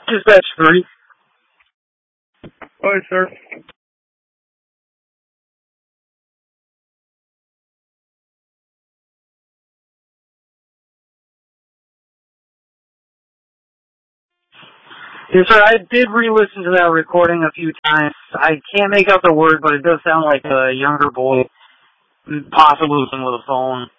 Dispatch 3. Hi, sir. Yes, sir, I did re-listen to that recording a few times. I can't make out the word, but it does sound like a younger boy, possibly with a phone.